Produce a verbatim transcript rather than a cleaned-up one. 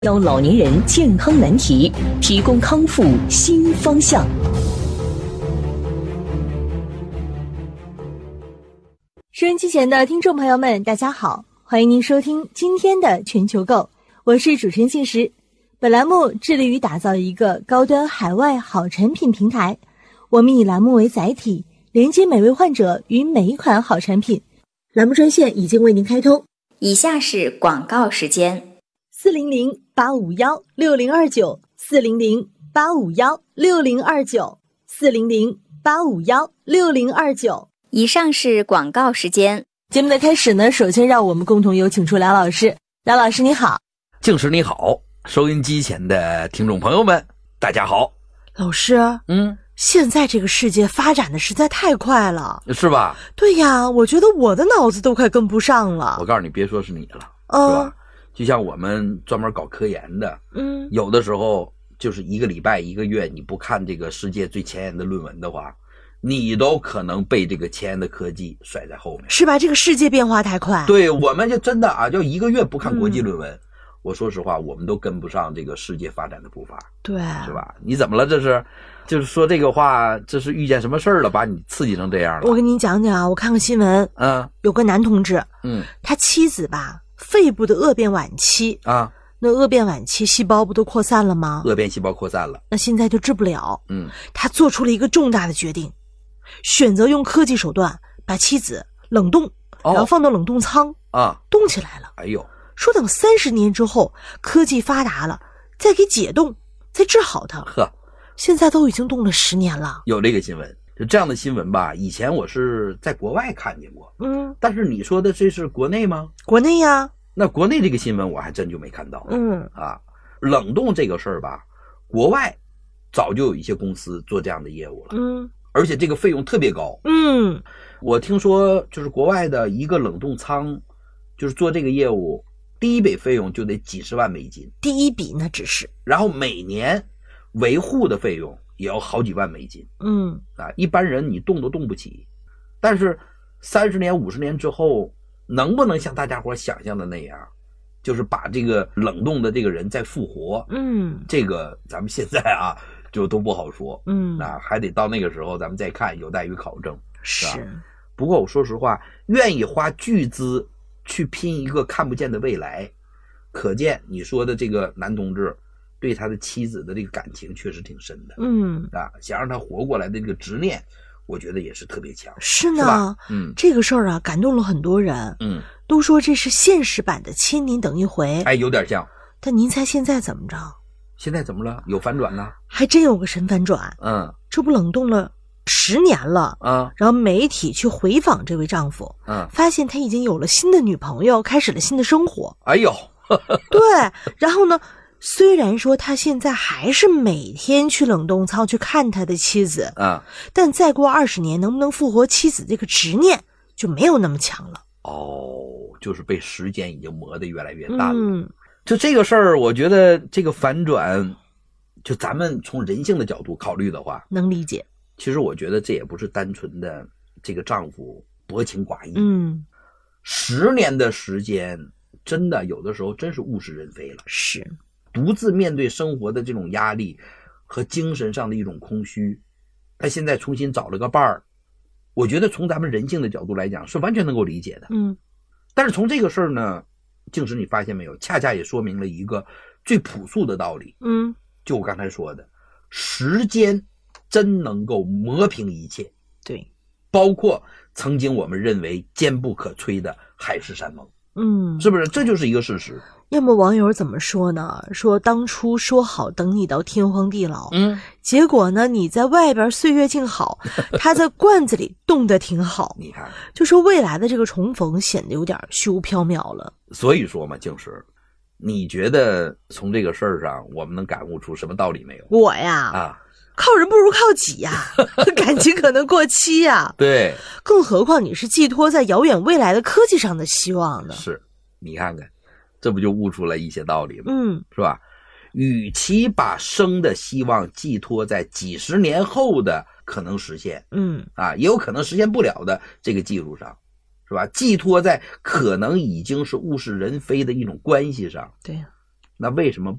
教老年人健康难题，提供康复新方向。 收音机前的听众朋友们，大家好，欢迎您收听今天的全球购，我是主持人信实。本栏目致力于打造一个高端海外好产品平台，我们以栏目为载体，连接每位患者与每一款好产品。栏目专线已经为您开通， 以下是广告时间。 四零零八五幺六零二九，四零零八五幺六零二九，四零零八五幺六零二九。 以上是广告时间。 节目的开始呢，首先让我们共同有请出梁老师。梁老师你好。 静时你好，收音机前的听众朋友们大家好。 老师， 嗯， 现在这个世界发展的实在太快了， 是吧？ 对呀，我觉得我的脑子都快跟不上了。 我告诉你，别说是你了， 嗯、 是吧？就像我们专门搞科研的， 嗯， 有的时候就是一个礼拜一个月你不看这个世界最前沿的论文的话，你都可能被这个前沿的科技甩在后面， 是吧？这个世界变化太快。 对，我们就真的啊，就一个月不看国际论文、嗯、我说实话我们都跟不上这个世界发展的步伐。 对， 是吧？你怎么了？这是就是说这个话，这是遇见什么事儿了，把你刺激成这样了？ 我跟你讲讲啊，我看个新闻， 嗯， 有个男同志， 嗯， 他妻子吧肺部的恶变晚期啊， 那恶变晚期细胞不都扩散了吗？ 恶变细胞扩散了， 那现在就治不了。 嗯， 他做出了一个重大的决定，选择用科技手段把妻子冷冻， 哦、 然后放到冷冻舱啊， 冻起来了。 哎呦， 说等三十年之后科技发达了，再给解冻，再治好它。 呵， 现在都已经冻了十年了。 有这个新闻，就这样的新闻吧，以前我是在国外看见过， 嗯， 但是你说的这是国内吗？ 国内呀。 那国内这个新闻我还真就没看到。 嗯啊，冷冻这个事儿吧，国外早就有一些公司做这样的业务了。 嗯， 而且这个费用特别高。 嗯， 我听说就是国外的一个冷冻仓，就是做这个业务，第一笔费用就得几十万美金。 第一笔那只是， 然后每年维护的费用也要好几万美金。 嗯啊，一般人你动都动不起。但是三十年、五十年之后，能不能像大家伙想象的那样，就是把这个冷冻的这个人再复活？ 嗯， 这个咱们现在啊就都不好说。 嗯， 啊，还得到那个时候咱们再看，有待于考证。 是。 是吧？不过我说实话，愿意花巨资去拼一个看不见的未来，可见你说的这个男同志对他的妻子的这个感情确实挺深的。 嗯， 啊，想让他活过来的这个执念，我觉得也是特别强。 是呢， 是吧？嗯， 这个事儿啊感动了很多人。 嗯， 都说这是现实版的千年等一回。 哎，有点像。 但您猜现在怎么着？ 现在怎么了？有反转呢？ 还真有个神反转。 嗯， 这不冷冻了十年了啊， 然后媒体去回访这位丈夫， 嗯， 发现他已经有了新的女朋友，开始了新的生活。 哎呦， 对，然后呢，虽然说他现在还是每天去冷冻仓去看他的妻子， 啊， 但再过二十年，能不能复活妻子这个执念就没有那么强了。 哦，就是被时间已经磨得越来越淡了。 嗯， 就这个事儿，我觉得这个反转，就咱们从人性的角度考虑的话， 能理解。 其实我觉得这也不是单纯的这个丈夫薄情寡义。 嗯， 十年的时间，真的有的时候真是物是人非了。 是， 独自面对生活的这种压力和精神上的一种空虚，他现在重新找了个伴儿，我觉得从咱们人性的角度来讲是完全能够理解的。 嗯， 但是从这个事儿呢，静时你发现没有，恰恰也说明了一个最朴素的道理。 嗯， 就我刚才说的，时间真能够磨平一切。 对， 包括曾经我们认为坚不可摧的海誓山盟。 嗯， 是不是？这就是一个事实。 要么网友怎么说呢？说当初说好等你到天荒地老， 嗯， 结果呢你在外边岁月静好，他在罐子里冻得挺好。 你看， 就说未来的这个重逢显得有点虚无缥缈了。 所以说嘛，静时，你觉得从这个事儿上我们能感悟出什么道理没有？ 我呀， 啊， 靠人不如靠己呀，感情可能过期呀。 对， 更何况你是寄托在遥远未来的科技上的希望呢。 是，你看看，这不就悟出了一些道理吗？ 嗯， 是吧？与其把生的希望寄托在几十年后的可能实现， 嗯啊，也有可能实现不了的这个技术上，是吧？寄托在可能已经是物是人非的一种关系上， 对呀， 那为什么